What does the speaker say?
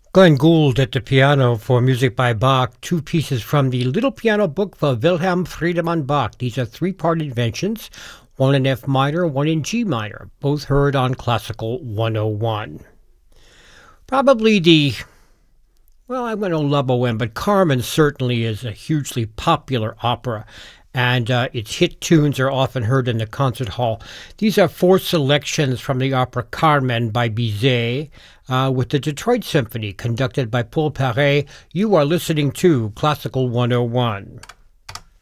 Glenn Gould at the piano for music by Bach, two pieces from the Little Piano Book for Wilhelm Friedemann Bach. These are three-part inventions, one in F minor, one in G minor, both heard on Classical 101. Probably I went on La Boheme, but Carmen certainly is a hugely popular opera, and its hit tunes are often heard in the concert hall. These are four selections from the opera Carmen by Bizet, with the Detroit Symphony conducted by Paul Paret. You are listening to Classical 101.